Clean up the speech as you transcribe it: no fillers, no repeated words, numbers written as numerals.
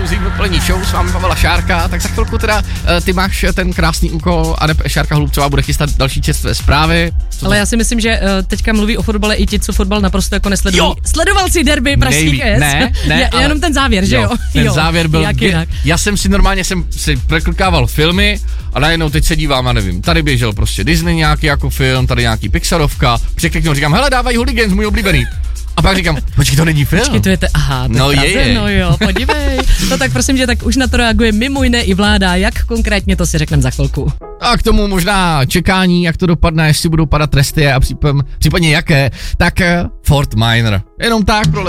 exkluzivní dopolední show s vámi Pavla Šárka, tak za chvilku teda ty máš ten krásný úkol a Šárka Hlubcová bude chystat další čerstvé zprávy. Ale já si myslím, že teďka mluví o fotbale i ti, co fotbal naprosto jako nesledují. Sledoval si derby pražských S? Ne, jenom ten závěr, že jo? Ten závěr byl, já jsem si normálně si preklikával filmy a najednou teď se dívám a nevím, tady běžel prostě Disney nějaký jako film, tady nějaký Pixarovka, překliknu, říkám, hele, dávají Hooligans, můj oblíbený. A pak říkám, počkej, to není film. Počkej, to je aha, to je. No jo, podívej. No tak prosím, že tak už na to reaguje mimo jiné i vláda, jak konkrétně, to si řekneme za chvilku. A k tomu možná čekání, jak to dopadne, jestli budou padat tresty a případně jaké, tak Fort Minor. Jenom tak pro